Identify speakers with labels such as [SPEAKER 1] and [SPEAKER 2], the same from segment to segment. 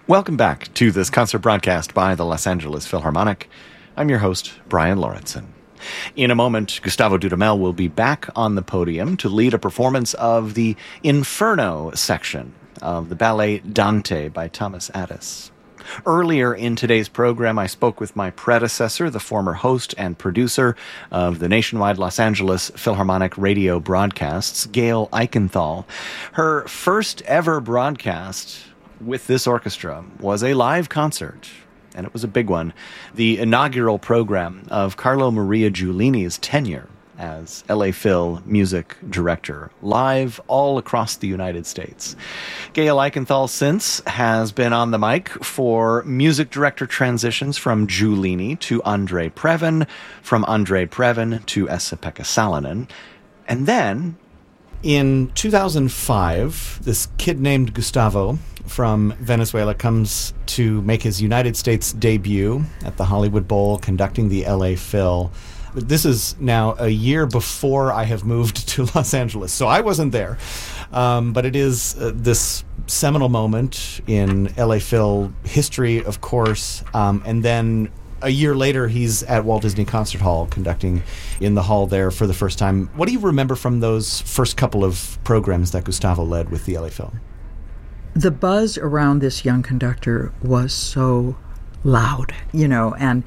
[SPEAKER 1] Welcome back to this concert broadcast by the Los Angeles Philharmonic. I'm your host, Brian Lauritsen. In a moment, Gustavo Dudamel will be back on the podium to lead a performance of the Inferno section of the ballet Dante by Thomas Addis. Earlier in today's program, I spoke with my predecessor, the former host and producer of the nationwide Los Angeles Philharmonic radio broadcasts, Gail Eichenthal. Her first ever broadcast with this orchestra was a live concert, and it was a big one, the inaugural program of Carlo Maria Giulini's tenure as LA Phil music director, live all across the United States. Gail Eichenthal since has been on the mic for music director transitions from Giulini to Andrei Previn, from Andrei Previn to Esa-Pekka Salonen. And then, in 2005, this kid named Gustavo from Venezuela comes to make his United States debut at the Hollywood Bowl, conducting the LA Phil. This is now a year before I have moved to Los Angeles, so I wasn't there. But it is this seminal moment in LA Phil history, of course. And then a year later, he's at Walt Disney Concert Hall, conducting in the hall there for the first time. What do you remember from those first couple of programs that Gustavo led with the LA Phil?
[SPEAKER 2] The buzz around this young conductor was so loud, and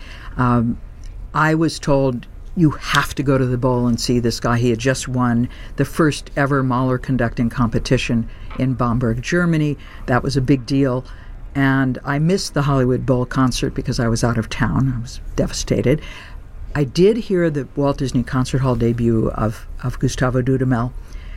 [SPEAKER 2] I was told, you have to go to the bowl and see this guy. He had just won the first ever Mahler conducting competition in Bamberg, Germany. That was a big deal. And I missed the Hollywood Bowl concert because I was out of town. I was devastated. I did hear the Walt Disney Concert Hall debut of Gustavo Dudamel,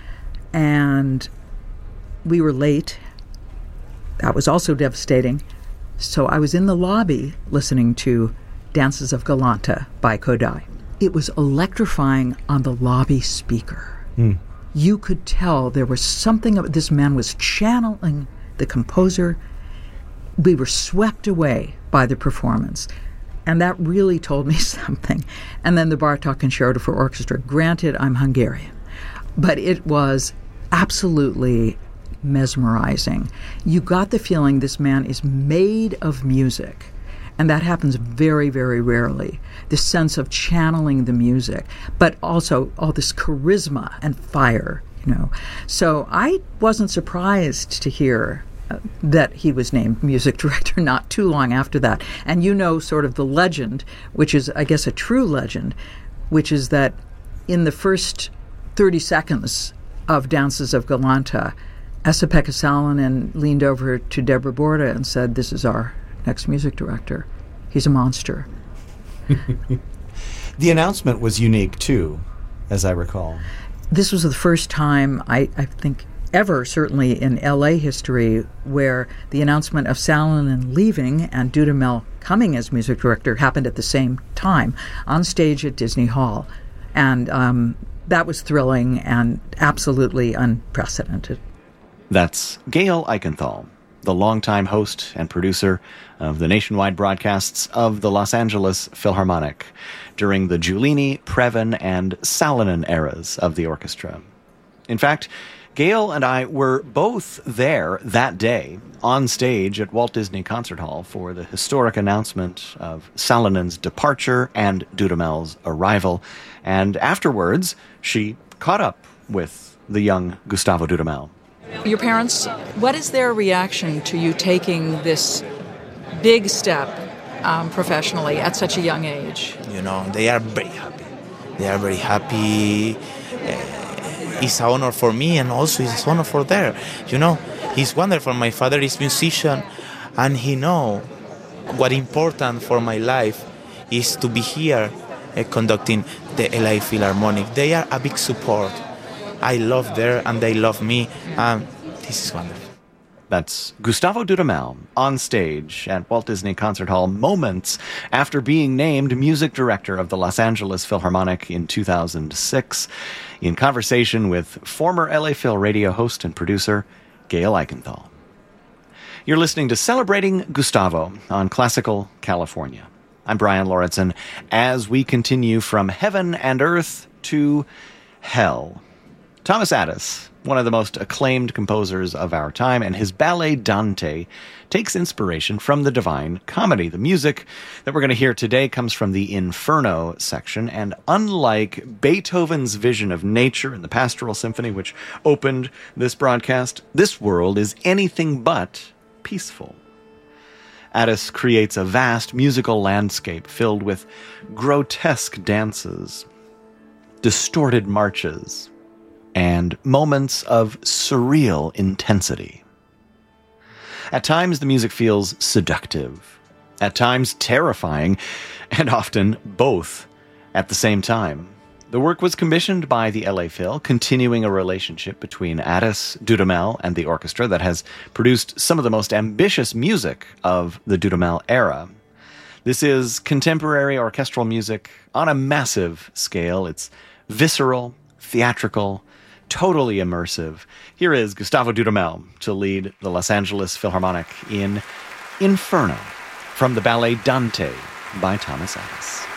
[SPEAKER 2] and we were late. That was also devastating. So I was in the lobby listening to Dances of Galanta by Kodály. It was electrifying on the lobby speaker. You could tell there was something, this man was channeling the composer. We were swept away by the performance. And that really told me something. And then the Bartók Concerto for Orchestra. Granted, I'm Hungarian, but it was absolutely mesmerizing. You got the feeling this man is made of music. And that happens very, very rarely, this sense of channeling the music, but also all this charisma and fire, So I wasn't surprised to hear that he was named music director not too long after that. And sort of the legend, which is, I guess, a true legend, which is that in the first 30 seconds of Dances of Galanta, Esa-Pekka Salonen leaned over to Deborah Borda and said, "This is our next music director. He's a monster."
[SPEAKER 1] The announcement was unique, too, as I recall.
[SPEAKER 2] This was the first time, I think, ever, certainly in L.A. history, where the announcement of Salonen leaving and Dudamel coming as music director happened at the same time on stage at Disney Hall. And that was thrilling and absolutely unprecedented. That's
[SPEAKER 1] Gail Eichenthal, the longtime host and producer of the nationwide broadcasts of the Los Angeles Philharmonic during the Giulini, Previn, and Salonen eras of the orchestra. In fact, Gail and I were both there that day on stage at Walt Disney Concert Hall for the historic announcement of Salonen's departure and Dudamel's arrival. And afterwards, she caught up with the young Gustavo Dudamel.
[SPEAKER 2] Your parents, what is their reaction to you taking this big step professionally at such a young age?
[SPEAKER 3] They are very happy. They are very happy. It's an honor for me, and also it's an honor for them. It's wonderful. My father is a musician, and he knows what important for my life is to be here conducting the LA Philharmonic. They are a big support. I love them, and they love me, and this is wonderful.
[SPEAKER 1] That's Gustavo Dudamel on stage at Walt Disney Concert Hall moments after being named music director of the Los Angeles Philharmonic in 2006, in conversation with former LA Phil radio host and producer Gail Eichenthal. You're listening to Celebrating Gustavo on Classical California. I'm Brian Lauritsen, as we continue from heaven and earth to hell. Thomas Addis one of the most acclaimed composers of our time, and his ballet Dante takes inspiration from the Divine Comedy. The music that we're going to hear today comes from the Inferno section, and unlike Beethoven's vision of nature in the Pastoral Symphony, which opened this broadcast, this world is anything but peaceful. Addis creates a vast musical landscape filled with grotesque dances, distorted marches, and moments of surreal intensity. At times, the music feels seductive, at times terrifying, and often both at the same time. The work was commissioned by the LA Phil, continuing a relationship between Addis, Dudamel, and the orchestra that has produced some of the most ambitious music of the Dudamel era. This is contemporary orchestral music on a massive scale. It's visceral, theatrical, totally immersive. Here is Gustavo Dudamel to lead the Los Angeles Philharmonic in Inferno from the ballet Dante by Thomas Addis.